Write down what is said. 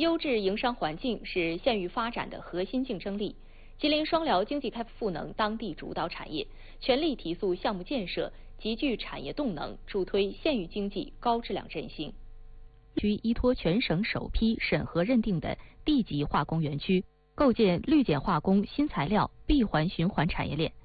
优质营商环境是县域发展的核心竞争力。吉林双辽经济开赋能当地主导产业，全力提速项目建设，集聚产业动能，助推县域经济高质量振兴。区依托全省首批审核认定的地级化工园区，构建绿碱化工新材料闭环循环产业链。